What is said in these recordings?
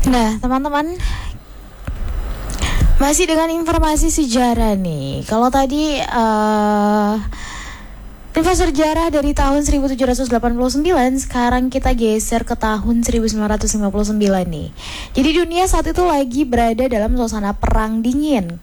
Nah, teman-teman, masih dengan informasi sejarah nih. Kalau tadi info sejarah dari tahun 1789, sekarang kita geser ke tahun 1959 nih. Jadi dunia saat itu lagi berada dalam suasana perang dingin.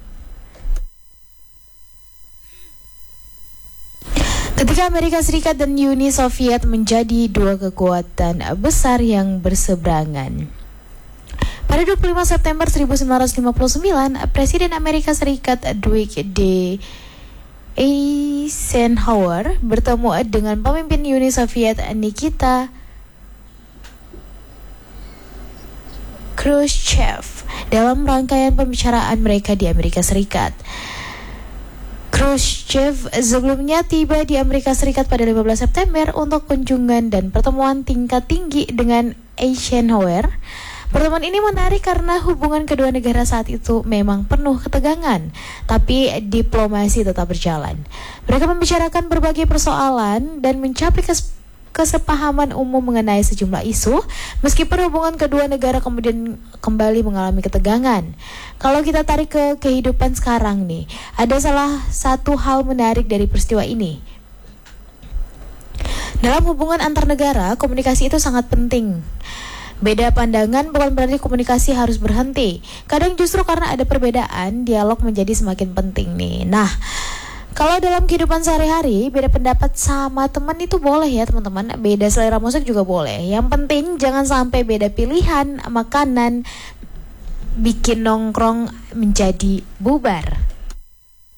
Ketika Amerika Serikat dan Uni Soviet menjadi dua kekuatan besar yang berseberangan. Pada 25 September 1959, Presiden Amerika Serikat Dwight D. Eisenhower bertemu dengan pemimpin Uni Soviet Nikita Khrushchev dalam rangkaian pembicaraan mereka di Amerika Serikat. Khrushchev sebelumnya tiba di Amerika Serikat pada 15 September untuk kunjungan dan pertemuan tingkat tinggi dengan Eisenhower. Pertemuan ini menarik karena hubungan kedua negara saat itu memang penuh ketegangan, tapi diplomasi tetap berjalan. Mereka membicarakan berbagai persoalan dan mencapai kesepahaman umum mengenai sejumlah isu, meskipun hubungan kedua negara kemudian kembali mengalami ketegangan. Kalau kita tarik ke kehidupan sekarang nih, ada salah satu hal menarik dari peristiwa ini. Dalam hubungan antar negara, komunikasi itu sangat penting. Beda pandangan bukan berarti komunikasi harus berhenti. Kadang justru karena ada perbedaan, dialog menjadi semakin penting nih. Nah, kalau dalam kehidupan sehari-hari, beda pendapat sama teman itu boleh ya teman-teman. Beda selera musik juga boleh. Yang penting jangan sampai beda pilihan makanan bikin nongkrong menjadi bubar.